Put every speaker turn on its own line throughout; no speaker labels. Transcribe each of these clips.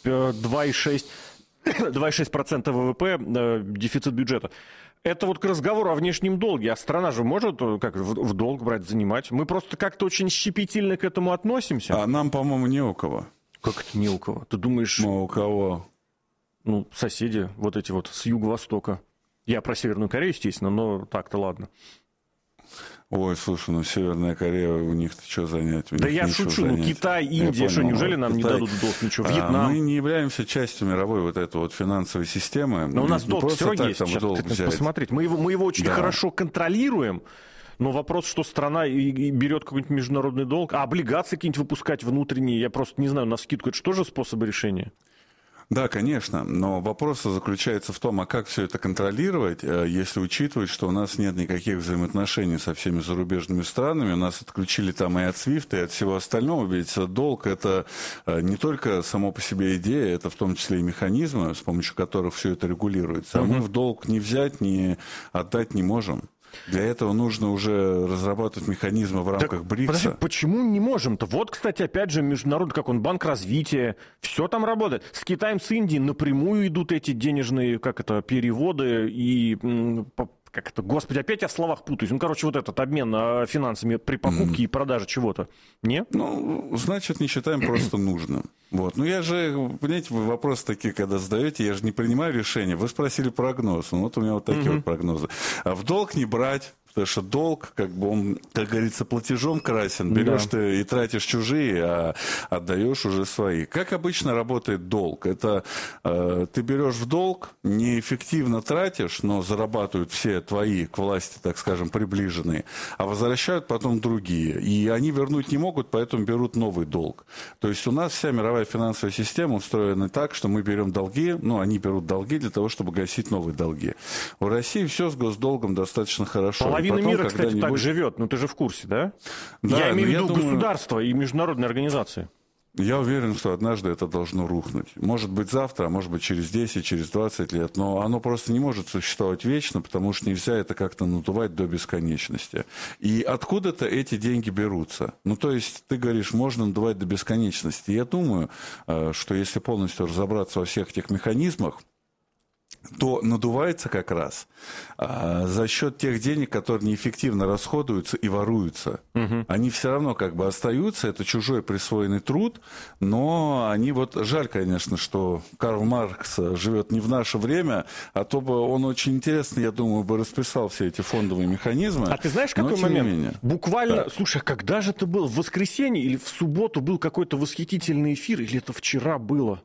2,6% ВВП дефицит бюджета. Это вот к разговору о внешнем долге. А страна же может как в долг брать, занимать. Мы просто как-то очень щепетильно к этому относимся.
А нам, по-моему, не у кого.
Как это не у кого? Ты думаешь...
Ну, у кого?
Ну, соседи вот эти вот с юго-востока. Я про Северную Корею, естественно, но так-то ладно.
Ой, слушай, ну Северная Корея, у них-то что занять?
Да я шучу, ну Китай, Индия, что, неужели нам
Китай...
не дадут долг? Ничего, Вьетнам.
Мы не являемся частью мировой вот этой вот финансовой системы.
Но у нас долг все равно есть, сейчас
долг
посмотреть. Мы его очень хорошо контролируем, но вопрос, что страна и берет какой-нибудь международный долг, а облигации какие-нибудь выпускать внутренние, я просто не знаю, навскидку, это что же способы решения?
Да, конечно, но вопрос заключается в том, а как все это контролировать, если учитывать, что у нас нет никаких взаимоотношений со всеми зарубежными странами, у нас отключили там и от SWIFT, и от всего остального, ведь долг – это не только само по себе идея, это в том числе и механизмы, с помощью которых все это регулируется, а мы в долг ни взять, ни отдать не можем. Для этого нужно уже разрабатывать механизмы в рамках БРИКСа.
Подожди, почему не можем-то? Вот, кстати, опять же, международный, как он, Банк развития, все там работает. С Китаем, с Индией напрямую идут эти денежные, переводы и... Как это, господи, опять я в словах путаюсь. Ну, короче, вот этот обмен финансами при покупке и продаже чего-то. Не?
Ну, значит, не считаем просто нужным. Вот. Ну, я же, понимаете, вы вопросы такие, когда задаете, я же не принимаю решения. Вы спросили прогноз. Ну, вот у меня вот такие вот прогнозы. А в долг не брать, потому что долг, он, как говорится, платежом красен. Берешь ты и тратишь чужие, а отдаешь уже свои. Как обычно работает долг? Это ты берешь в долг, неэффективно тратишь, но зарабатывают все твои к власти, так скажем, приближенные, а возвращают потом другие. И они вернуть не могут, поэтому берут новый долг. То есть у нас вся мировая финансовая система устроена так, что мы берем долги, они берут долги для того, чтобы гасить новые долги. В России все с госдолгом достаточно хорошо.
Половина мира, кстати, так живет. Ну, ты же в курсе, да?
Да,
я имею в виду государство и международные организации.
Я уверен, что однажды это должно рухнуть. Может быть, завтра, а может быть, через 10, через 20 лет. Но оно просто не может существовать вечно, потому что нельзя это как-то надувать до бесконечности. И откуда-то эти деньги берутся. Ну, то есть, ты говоришь, можно надувать до бесконечности. Я думаю, что если полностью разобраться во всех этих механизмах, то надувается как раз за счет тех денег, которые неэффективно расходуются и воруются. Они все равно остаются, это чужой присвоенный труд, но они жаль, конечно, что Карл Маркс живет не в наше время, а то бы он очень интересно, я думаю, бы расписал все эти фондовые механизмы.
А ты знаешь, какой момент? Буквально, слушай, когда же это было? В воскресенье или в субботу был какой-то восхитительный эфир, или это вчера было?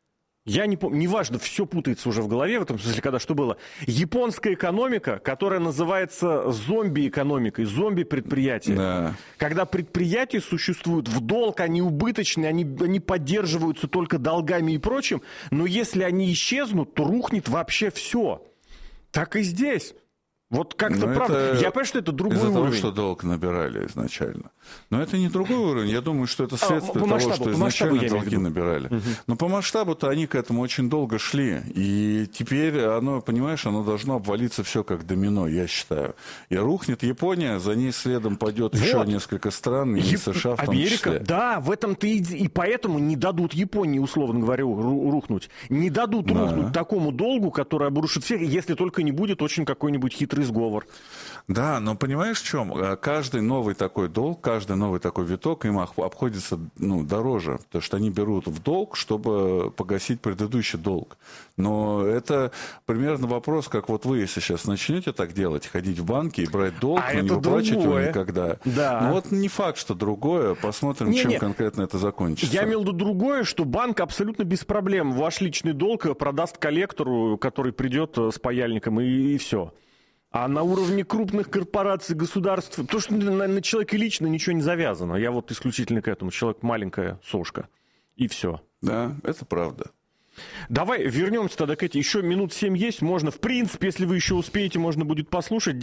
Я не помню, неважно, все путается уже в голове, в этом смысле, когда что было. Японская экономика, которая называется зомби-экономикой, зомби-предприятия. Да. Когда предприятия существуют в долг, они убыточные, они поддерживаются только долгами и прочим, но если они исчезнут, то рухнет вообще все. Так и здесь. Вот как-то правда. Я понимаю, что это другой уровень.
Из-за того, что долг набирали изначально. Но это не другой уровень. Я думаю, что это следствие того, что изначально долги набирали. Но по масштабу-то они к этому очень долго шли. И теперь оно, понимаешь, оно должно обвалиться все как домино, я считаю. И рухнет Япония, за ней следом пойдет еще несколько стран, и США в том числе.
Да, в этом-то и поэтому не дадут Японии, условно говоря, рухнуть. Не дадут рухнуть такому долгу, который обрушит всех, если только не будет очень какой-нибудь хитрый сговор.
Да, но понимаешь, в чем? Каждый новый такой долг, каждый новый такой виток им обходится дороже, потому что они берут в долг, чтобы погасить предыдущий долг. Но это примерно вопрос, как вы, если сейчас начнете так делать, ходить в банки и брать долг, но не выплачивать его никогда.
Да.
Ну не факт, что другое. Посмотрим, чем конкретно это закончится.
Я имел в виду другое, что банк абсолютно без проблем ваш личный долг продаст коллектору, который придет с паяльником, и все. А на уровне крупных корпораций, государств, то, что на человека лично ничего не завязано. Я исключительно к этому. Человек маленькая сошка. И все.
Да, это правда.
Давай вернемся тогда к этим. Еще минут 7 есть. Можно, в принципе, если вы еще успеете, можно будет послушать.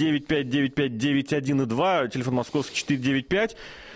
9595912, телефон московский 495.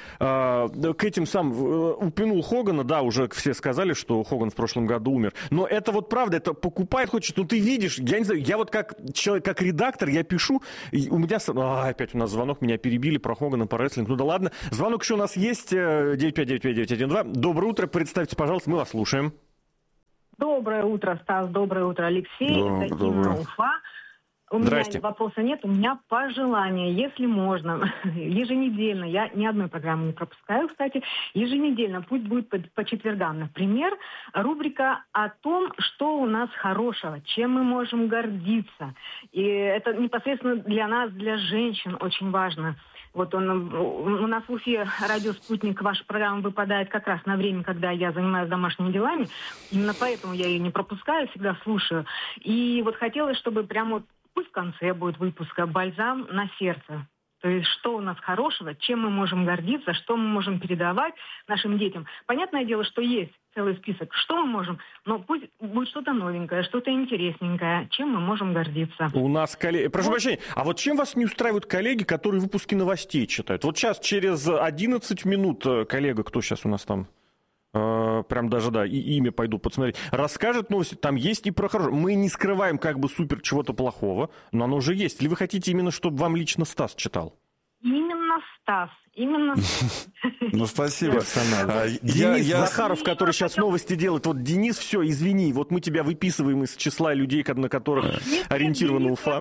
К этим упомянул Хогана, да, уже все сказали, что Хоган в прошлом году умер. Но это правда, это покупает хочешь, ты видишь, я не знаю, я как человек, как редактор, я пишу, у меня, опять у нас звонок, меня перебили про Хогана, про рестлинг, да ладно. Звонок еще у нас есть, 9595912. Доброе утро, представьте, пожалуйста, мы вас слушаем.
Доброе утро, Стас, доброе утро, Алексей. Это Инна, Уфа. У меня вопроса нет, у меня пожелание, если можно, еженедельно, я ни одной программы не пропускаю, кстати, еженедельно, пусть будет по четвергам, например, рубрика о том, что у нас хорошего, чем мы можем гордиться. И это непосредственно для нас, для женщин очень важно. Вот у нас в Уфе радио «Спутник», ваша программа выпадает как раз на время, когда я занимаюсь домашними делами. Именно поэтому я ее не пропускаю, всегда слушаю. И вот хотелось, чтобы прямо пусть в конце будет выпуска «Бальзам на сердце». То есть что у нас хорошего, чем мы можем гордиться, что мы можем передавать нашим детям. Понятное дело, что есть целый список, что мы можем, но пусть будет что-то новенькое, что-то интересненькое, чем мы можем гордиться.
У нас коллеги... Прошу прощения, а вот чем вас не устраивают коллеги, которые выпуски новостей читают? Вот сейчас через 11 минут коллега, кто сейчас у нас там... Прям даже, да, и имя пойду посмотреть. Расскажет новости, там есть и про хорошее. Мы не скрываем как бы супер чего-то плохого, но оно уже есть. Или вы хотите именно, чтобы вам лично Стас читал?
Именно Стас. Именно.
Ну, спасибо.
Денис Захаров, который сейчас новости делает. Вот, Денис, все, извини, вот мы тебя выписываем из числа людей, на которых ориентирована Уфа.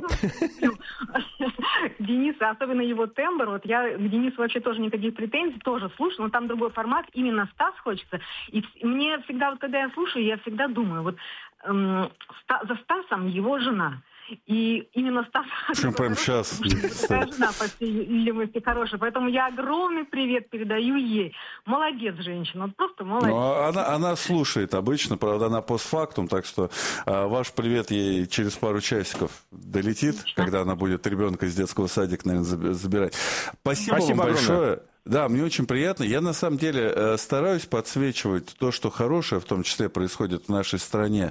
Денис, особенно его тембр, вот я к Денису вообще тоже никаких претензий, тоже слушаю, но там другой формат, именно Стас хочется. И мне всегда, вот когда я слушаю, я всегда думаю, вот за Стасом его жена. И именно Стас...
Причем прямо сейчас.
Жена, по всей видимости, хорошая. Поэтому я огромный привет передаю ей. Молодец, женщина. Просто молодец.
Ну, она слушает обычно, правда, она постфактум, так что ваш привет ей через пару часиков долетит, когда она будет ребенка из детского садика, наверное, забирать. Спасибо вам большое. Огромное. Да, мне очень приятно. Я, на самом деле, стараюсь подсвечивать то, что хорошее, в том числе, происходит в нашей стране.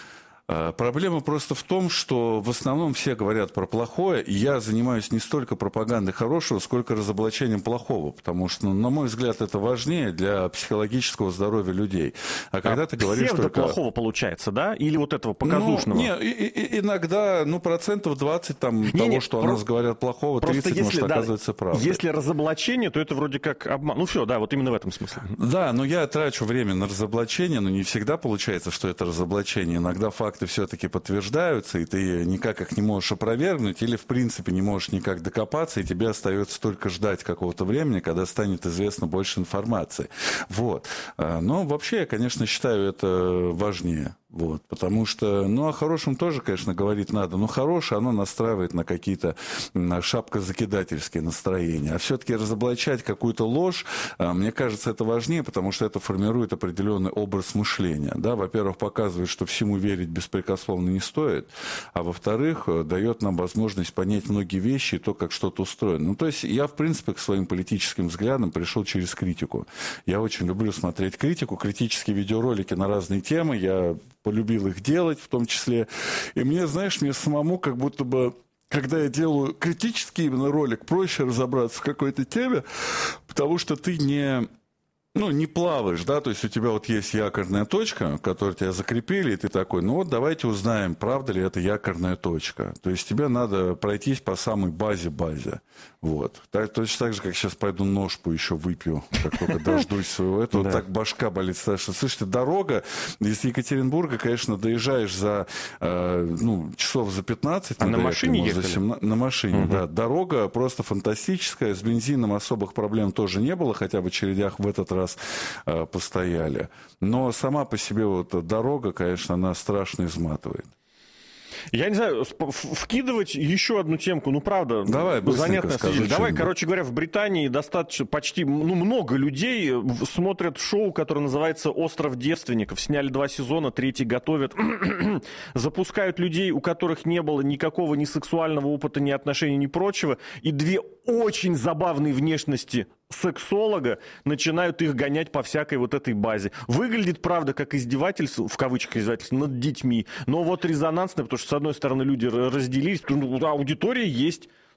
Проблема просто в том, что в основном все говорят про плохое, и я занимаюсь не столько пропагандой хорошего, сколько разоблачением плохого, потому что, на мой взгляд, это важнее для психологического здоровья людей. А когда ты говоришь только...
плохого получается, да? Или вот этого показушного?
Иногда, 20% того, что о нас говорят плохого, 30% может оказывается правдой.
Если разоблачение, то это вроде как обман. Ну все, да, вот именно в этом смысле.
Да, но я трачу время на разоблачение, но не всегда получается, что это разоблачение. Иногда факты все-таки подтверждаются, и ты никак их не можешь опровергнуть, или в принципе не можешь никак докопаться, и тебе остается только ждать какого-то времени, когда станет известно больше информации. Вот. Но вообще я, конечно, считаю это важнее. Вот, потому что, о хорошем тоже, конечно, говорить надо, но хорошее, оно настраивает на какие-то шапкозакидательские настроения. А все-таки разоблачать какую-то ложь, мне кажется, это важнее, потому что это формирует определенный образ мышления. Да? Во-первых, показывает, что всему верить беспрекословно не стоит, а во-вторых, дает нам возможность понять многие вещи и то, как что-то устроено. То есть я, в принципе, к своим политическим взглядам пришел через критику. Я очень люблю смотреть критику, критические видеоролики на разные темы, я полюбил их делать в том числе. И мне самому как будто бы, когда я делаю критический именно ролик, проще разобраться в какой-то теме, потому что ты не плаваешь, да, то есть у тебя вот есть якорная точка, которую тебя закрепили, и ты такой, давайте узнаем, правда ли это якорная точка. То есть тебе надо пройтись по самой базе. Вот. Точно так же, как сейчас пойду ножку еще выпью, как только дождусь своего этого. Вот так башка болит страшно. Слушайте, дорога из Екатеринбурга, конечно, доезжаешь за, часов за 15.
А на машине ехали?
На машине, да. Дорога просто фантастическая. С бензином особых проблем тоже не было, хотя в очередях в этот раз постояли. Но сама по себе вот дорога, конечно, она страшно изматывает.
Я не знаю, вкидывать еще одну темку, правда,
давай,
занятная
скажи.
Давай, короче говоря, в Британии достаточно, почти, много людей смотрят шоу, которое называется «Остров девственников». Сняли 2 сезона, 3-й готовят. Запускают людей, у которых не было никакого ни сексуального опыта, ни отношений, ни прочего, и 2 очень забавные внешности сексолога начинают их гонять по всякой вот этой базе. Выглядит, правда, как издевательство, в кавычках издевательство, над детьми, но вот резонансное, потому что, с одной стороны, люди разделились, аудитория есть,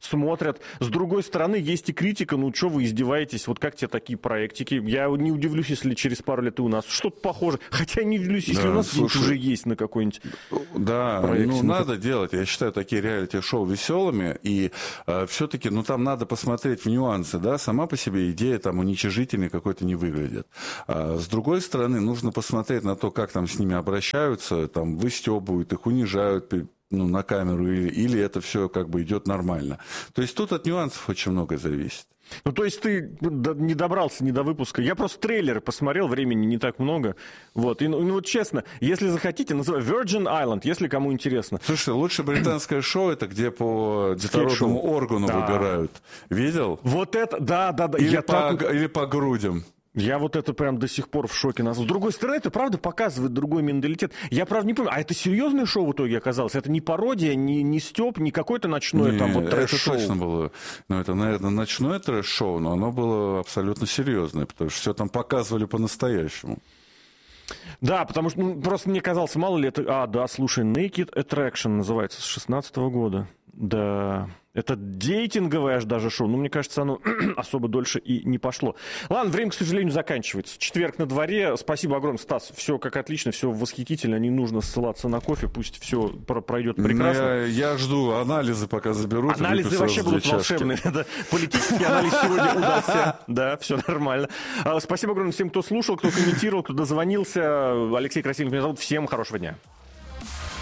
смотрят. С другой стороны, есть и критика, ну что вы издеваетесь, вот как тебе такие проектики? Я не удивлюсь, если через пару лет и у нас что-то похоже. Хотя не удивлюсь, если у нас уже есть на какой-нибудь проекте.
Ну надо делать. Я считаю такие реалити-шоу веселыми, и все-таки, ну там надо посмотреть в нюансы, да, сама по себе идея там уничижительной какой-то не выглядит. С другой стороны, нужно посмотреть на то, как там с ними обращаются, там выстебывают их, унижают, ну, на камеру, или это все как бы идет нормально. То есть тут от нюансов очень многое зависит.
Ну, то есть ты не добрался ни до выпуска. Я просто трейлеры посмотрел, времени не так много. Вот. И, ну вот честно, если захотите, называй Virgin Island, если кому интересно.
Слушай, лучше британское шоу, это где по детородному органу выбирают. Видел?
Вот это, да.
Или по грудям.
Я вот это прям до сих пор в шоке. С другой стороны, это правда показывает другой менталитет. Я, правда, не помню, а это серьезное шоу в итоге оказалось? Это не пародия, не стёб, не какое-то ночное там вот трэш-шоу?
Это точно было. Ну, это, наверное, ночное трэш-шоу, но оно было абсолютно серьезное, потому что все там показывали по-настоящему.
Да, потому что просто мне казалось, мало ли это... да, слушай, Naked Attraction называется, с 2016 года. Да... Это дейтинговое аж даже шоу. Ну, мне кажется, оно особо дольше и не пошло. Ладно, время, к сожалению, заканчивается. Четверг на дворе. Спасибо огромное, Стас. Все как отлично, все восхитительно. Не нужно ссылаться на кофе. Пусть все пройдет прекрасно.
Я жду анализы, пока заберут.
Анализы вообще будут волшебные. Политический анализ сегодня удался. Да, все нормально. Спасибо огромное всем, кто слушал, кто комментировал, кто дозвонился. Алексей Красильников меня зовут. Всем хорошего дня.